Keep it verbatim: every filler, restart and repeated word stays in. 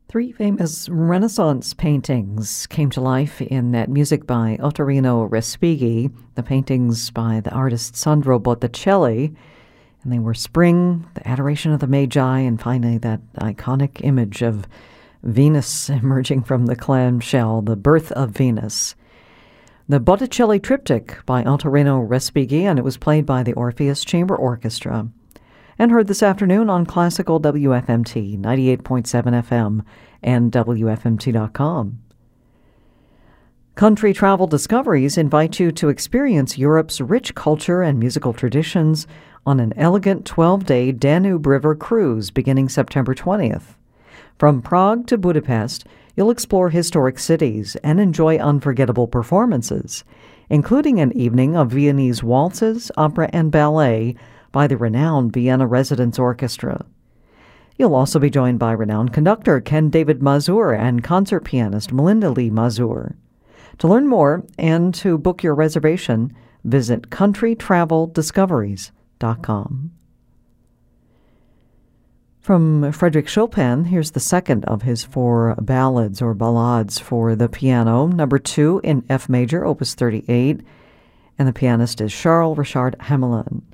Three famous Renaissance paintings came to life in that music by Ottorino Respighi, the paintings by the artist Sandro Botticelli, and they were Spring, the Adoration of the Magi, and finally that iconic image of Venus emerging from the clamshell, the birth of Venus. The Botticelli Triptych by Ottorino Respighi, and it was played by the Orpheus Chamber Orchestra, and heard this afternoon on Classical W F M T, ninety-eight point seven F M, and W F M T dot com. Country Travel Discoveries invite you to experience Europe's rich culture and musical traditions on an elegant twelve-day Danube River cruise beginning September twentieth. From Prague to Budapest, you'll explore historic cities and enjoy unforgettable performances, including an evening of Viennese waltzes, opera, and ballet by the renowned Vienna Residence Orchestra. You'll also be joined by renowned conductor Ken David Mazur and concert pianist Melinda Lee Mazur. To learn more and to book your reservation, visit country travel discoveries dot com. From Frédéric Chopin, here's the second of his four ballads or ballades for the piano, number two in F major, opus thirty-eight, and the pianist is Charles Richard Hamelin.